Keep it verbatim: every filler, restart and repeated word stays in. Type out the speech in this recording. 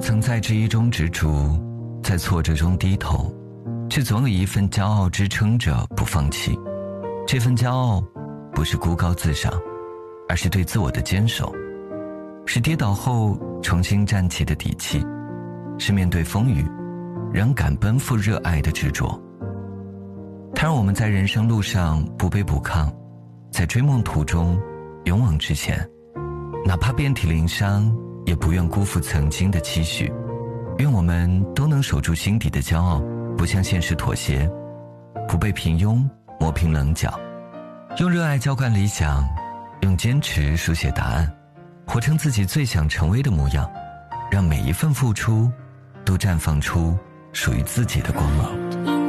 曾在质疑中执着，在挫折中低头，却总有一份骄傲支撑着不放弃。这份骄傲不是孤高自赏，而是对自我的坚守，是跌倒后重新站起的底气，是面对风雨仍敢奔赴热爱的执着。它让我们在人生路上不卑不亢，在追梦途中勇往直前，哪怕遍体鳞伤，也不愿辜负曾经的期许。愿我们都能守住心底的骄傲，不向现实妥协，不被平庸磨平棱角，用热爱浇灌理想，用坚持书写答案，活成自己最想成为的模样，让每一份付出都绽放出属于自己的光芒。